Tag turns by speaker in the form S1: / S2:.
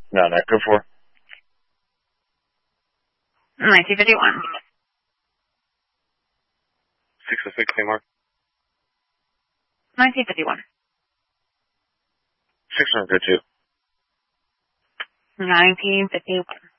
S1: No, not good for.
S2: 1951.
S1: 606, Mark.
S2: 1951.
S1: 602.
S2: 1951.